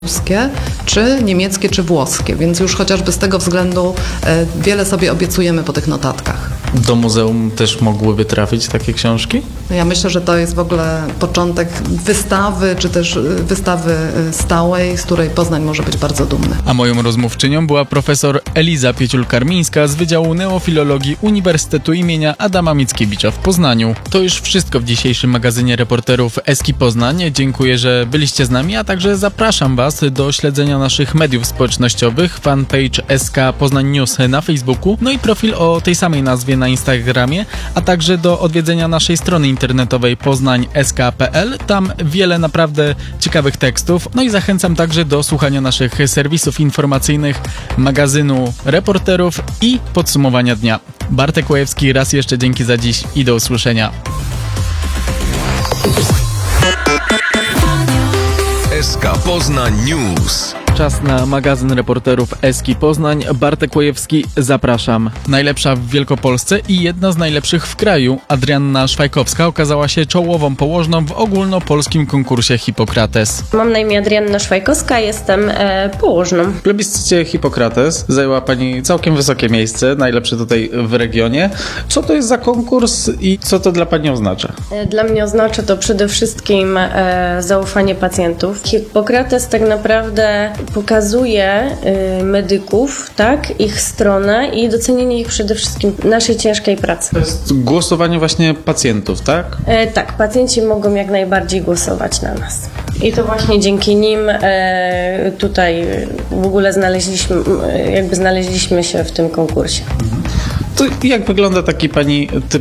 ruskie, czy niemieckie, czy włoskie, więc już chociażby z tego względu wiele sobie obiecujemy po tych notatkach. Do muzeum też mogłyby trafić takie książki? Ja myślę, że to jest w ogóle początek wystawy, czy też wystawy stałej, z której Poznań może być bardzo dumny. A moją rozmówczynią była profesor Eliza Pieciul-Karmińska z Wydziału Neofilologii Uniwersytetu imienia Adama Mickiewicza w Poznaniu. To już wszystko w dzisiejszym magazynie reporterów Eski Poznań. Dziękuję, że byliście z nami, a także zapraszam Was do śledzenia naszych mediów społecznościowych, fanpage SK Poznań News na Facebooku, no i profil o tej samej nazwie na Instagramie, a także do odwiedzenia naszej strony internetowej poznań.sk.pl. Tam wiele naprawdę ciekawych tekstów. No i zachęcam także do słuchania naszych serwisów informacyjnych, magazynu reporterów i podsumowania dnia. Bartek Łajewski, raz jeszcze dzięki za dziś i do usłyszenia. SK Poznań News. Czas na magazyn reporterów Eski Poznań. Bartek Łajewski, zapraszam. Najlepsza w Wielkopolsce i jedna z najlepszych w kraju, Adrianna Szwajkowska, okazała się czołową położną w ogólnopolskim konkursie Hipokrates. Mam na imię Adrianna Szwajkowska, jestem położną. W plebiscycie Hipokrates zajęła Pani całkiem wysokie miejsce, najlepsze tutaj w regionie. Co to jest za konkurs i co to dla Pani oznacza? Dla mnie oznacza to przede wszystkim zaufanie pacjentów. Hipokrates tak naprawdę pokazuje medyków, tak, ich stronę i docenienie ich przede wszystkim naszej ciężkiej pracy. To jest głosowanie właśnie pacjentów, tak? Tak, pacjenci mogą jak najbardziej głosować na nas. I to właśnie dzięki nim tutaj w ogóle znaleźliśmy się w tym konkursie. To jak wygląda taki Pani typ